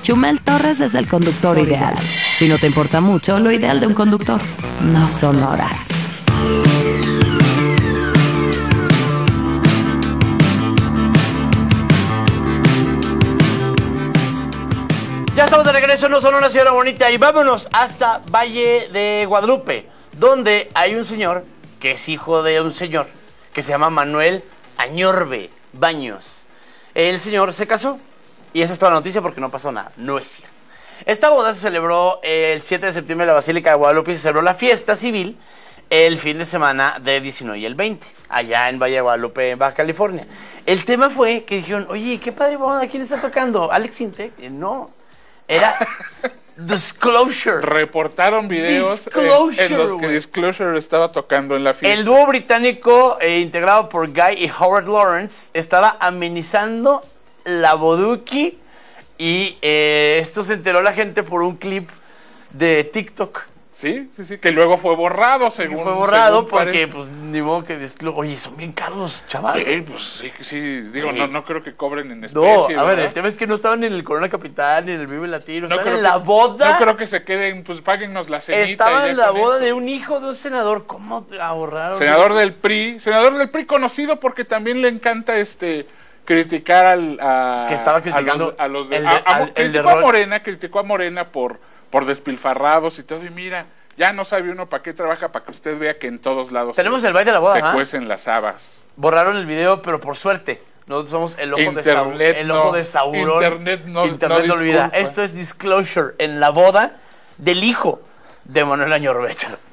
Chumel Torres es el conductor ideal. Si no te importa mucho, lo ideal de un conductor no son horas. Ya estamos de regreso, no solo una ciudad bonita, y vámonos hasta Valle de Guadalupe, donde hay un señor que es hijo de un señor que se llama Manuel Añorbe Baños. El señor se casó y esa es toda la noticia porque no pasó nada, no es cierto. Esta boda se celebró el 7 de septiembre en la Basílica de Guadalupe y se celebró la fiesta civil el fin de semana del 19 y el 20, allá en Valle de Guadalupe, en Baja California. El tema fue que dijeron, oye, qué padre boda, ¿quién está tocando? ¿Alex Intec? No, era Disclosure. Reportaron videos en los que Disclosure estaba tocando en la fiesta. El dúo británico integrado por Guy y Howard Lawrence estaba amenizando la boduki y esto se enteró la gente por un clip de TikTok. Sí, que luego fue borrado, según fue borrado según porque, parece. pues, ni modo que oye, son bien caros, chaval. Pues sí, digo, no creo que cobren en No, especie, a ver, ¿verdad? el tema es que no estaban en el Corona Capital, ni en el Vive Latino, No estaban creo en la boda. No creo que se queden, pues páguennos la cenita. Estaban en la boda eso. de un hijo de un senador. ¿Cómo ahorraron? Senador del PRI conocido porque también le encanta criticar que estaba criticando criticó a Morena por despilfarrados y todo, y mira, ya no sabe uno para qué trabaja, para que usted vea que en todos lados tenemos el baile de la boda, se cuecen las habas. Borraron el video, pero por suerte nosotros somos el ojo de Sauron. Internet no olvida. disculpa. Esto es Disclosure en la boda del hijo de Manuel Añorbe.